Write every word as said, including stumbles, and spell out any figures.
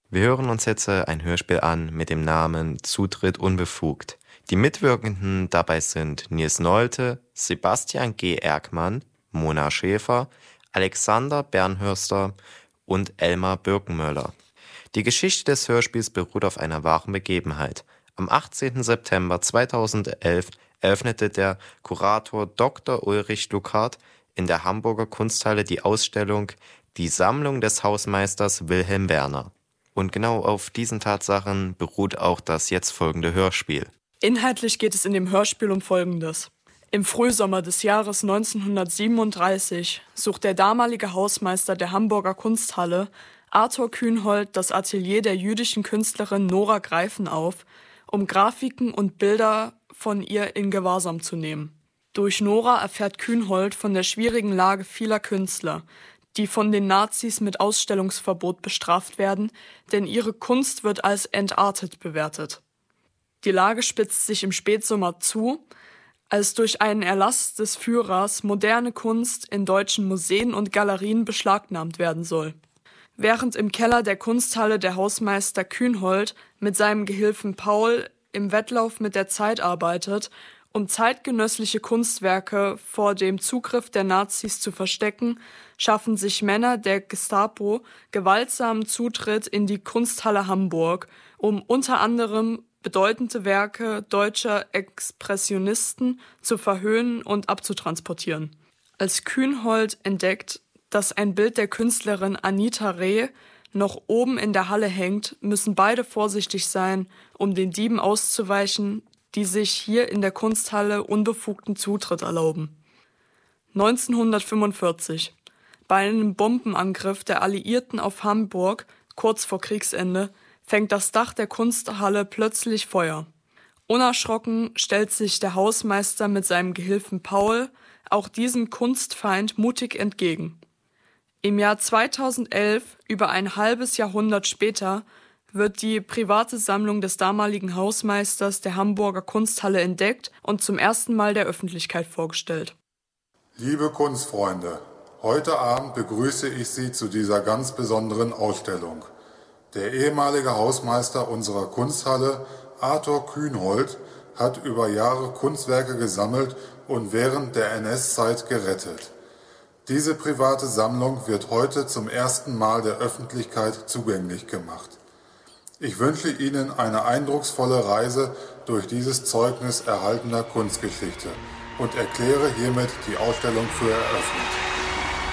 Wir hören uns jetzt ein Hörspiel an mit dem Namen Zutritt unbefugt. Die Mitwirkenden dabei sind Nils Nolte, Sebastian G. Erkmann, Mona Schäfer, Alexander Bernhörster und Elmar Birkenmöller. Die Geschichte des Hörspiels beruht auf einer wahren Begebenheit. Am achtzehnten September zweitausendelf eröffnete der Kurator Doktor Ulrich Luckhard in der Hamburger Kunsthalle die Ausstellung Die Sammlung des Hausmeisters Wilhelm Werner. Und genau auf diesen Tatsachen beruht auch das jetzt folgende Hörspiel. Inhaltlich geht es in dem Hörspiel um Folgendes. Im Frühsommer des Jahres neunzehnhundertsiebenunddreißig sucht der damalige Hausmeister der Hamburger Kunsthalle, Arthur Kühnhold, das Atelier der jüdischen Künstlerin Nora Greifen auf, um Grafiken und Bilder von ihr in Gewahrsam zu nehmen. Durch Nora erfährt Kühnhold von der schwierigen Lage vieler Künstler, die von den Nazis mit Ausstellungsverbot bestraft werden, denn ihre Kunst wird als entartet bewertet. Die Lage spitzt sich im Spätsommer zu, als durch einen Erlass des Führers moderne Kunst in deutschen Museen und Galerien beschlagnahmt werden soll. Während im Keller der Kunsthalle der Hausmeister Kühnhold mit seinem Gehilfen Paul im Wettlauf mit der Zeit arbeitet, um zeitgenössliche Kunstwerke vor dem Zugriff der Nazis zu verstecken, schaffen sich Männer der Gestapo gewaltsamen Zutritt in die Kunsthalle Hamburg, um unter anderem bedeutende Werke deutscher Expressionisten zu verhöhnen und abzutransportieren. Als Kühnhold entdeckt, dass ein Bild der Künstlerin Anita Reh noch oben in der Halle hängt, müssen beide vorsichtig sein, um den Dieben auszuweichen, die sich hier in der Kunsthalle unbefugten Zutritt erlauben. neunzehnhundertfünfundvierzig. Bei einem Bombenangriff der Alliierten auf Hamburg, kurz vor Kriegsende, fängt das Dach der Kunsthalle plötzlich Feuer. Unerschrocken stellt sich der Hausmeister mit seinem Gehilfen Paul auch diesem Kunstfeind mutig entgegen. Im Jahr zweitausendelf, über ein halbes Jahrhundert später, wird die private Sammlung des damaligen Hausmeisters der Hamburger Kunsthalle entdeckt und zum ersten Mal der Öffentlichkeit vorgestellt. Liebe Kunstfreunde, heute Abend begrüße ich Sie zu dieser ganz besonderen Ausstellung. Der ehemalige Hausmeister unserer Kunsthalle, Arthur Kühnhold, hat über Jahre Kunstwerke gesammelt und während der N S-Zeit gerettet. Diese private Sammlung wird heute zum ersten Mal der Öffentlichkeit zugänglich gemacht. Ich wünsche Ihnen eine eindrucksvolle Reise durch dieses Zeugnis erhaltener Kunstgeschichte und erkläre hiermit die Ausstellung für eröffnet.